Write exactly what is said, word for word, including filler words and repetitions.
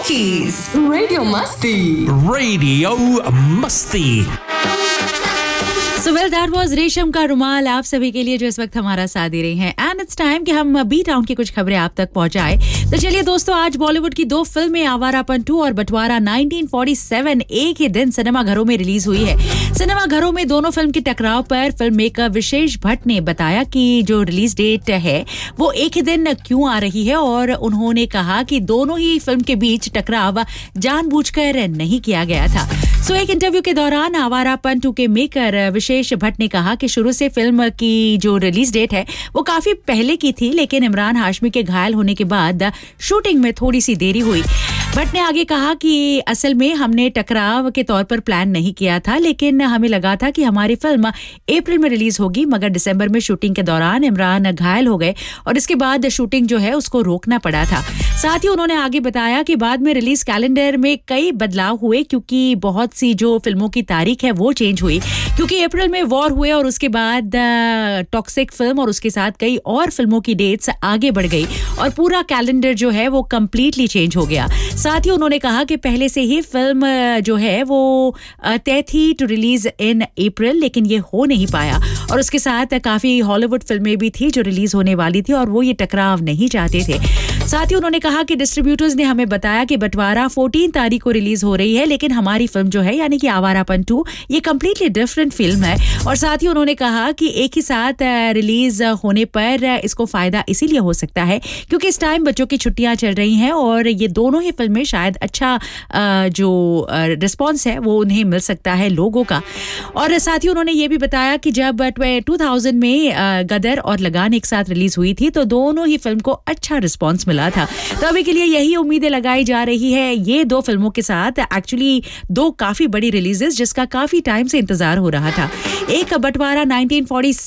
Cookies, Radio Masti. Radio Musty. So well, that was रेशम का रुमाल आप सभी के लिए जो इस वक्त हमारा साथ दे रही हैं एंड इट्स टाइम कि हम बी टाउन की कुछ खबरें आप तक पहुंचाएं। तो चलिए दोस्तों, आज बॉलीवुड की दो फिल्में आवारापन टू और बंटवारा नाइनटीन फोर्टी सेवन एक ही दिन सिनेमा घरों में रिलीज हुई है। सिनेमा घरों में दोनों फिल्म के टकराव पर फिल्म मेकर विशेष भट्ट ने बताया कि जो रिलीज डेट है वो एक ही दिन क्यों आ रही है और उन्होंने कहा कि दोनों ही फिल्म के बीच टकराव जानबूझकर नहीं किया गया था। सो एक इंटरव्यू के दौरान आवारापन टू के मेकर विशेष भट्ट ने कहा कि शुरू से फिल्म की जो रिलीज डेट है वो काफी पहले की थी, लेकिन इमरान हाशमी के घायल होने के बाद शूटिंग में थोड़ी सी देरी हुई। भट्ट ने आगे कहा कि असल में हमने टकराव के तौर पर प्लान नहीं किया था, लेकिन हमें लगा था कि हमारी फिल्म अप्रैल में रिलीज होगी, मगर दिसंबर में शूटिंग के दौरान इमरान घायल हो गए और इसके बाद शूटिंग जो है उसको रोकना पड़ा था। साथ ही उन्होंने आगे बताया कि बाद में रिलीज कैलेंडर में कई बदलाव हुए क्योंकि बहुत सी जो फिल्मों की तारीख है वो चेंज हुई, क्योंकि अप्रैल में वॉर हुए और उसके बाद टॉक्सिक फिल्म और उसके साथ कई और फिल्मों की डेट्स आगे बढ़ गई और पूरा कैलेंडर जो है वो कंप्लीटली चेंज हो गया। साथ ही उन्होंने कहा कि पहले से ही फिल्म जो है वो तय थी टू रिलीज इन अप्रैल, लेकिन ये हो नहीं पाया और उसके साथ काफी हॉलीवुड फिल्में भी थी जो रिलीज होने वाली थी और वो ये टकराव नहीं चाहते थे। साथ ही उन्होंने कहा कि डिस्ट्रीब्यूटर्स ने हमें बताया कि बंटवारा चौदह तारीख को रिलीज हो रही है, लेकिन हमारी फिल्म जो है यानी कि आवारापन टू ये कंप्लीटली डिफरेंट फिल्म है। और साथ ही उन्होंने कहा कि एक ही साथ रिलीज होने पर इसको फायदा इसीलिए हो सकता है क्योंकि इस टाइम बच्चों की छुट्टियां चल रही हैं और ये दोनों ही फिल्में शायद अच्छा जो रिस्पॉन्स है वो उन्हें मिल सकता है लोगों का। और साथ ही उन्होंने ये भी बताया कि जब दो हज़ार में गदर और लगान एक साथ रिलीज हुई थी तो दोनों ही फिल्म को अच्छा रिस्पॉन्स मिला था। तो अभी के लिए यही उम्मीदें लगाई जा रही है ये दो फिल्मों के साथ, एक्चुअली दो काफी बड़ी रिलीजेस जिसका काफी टाइम से इंतजार हो रहा था। एक बंटवारा नाइनटीन फोर्टी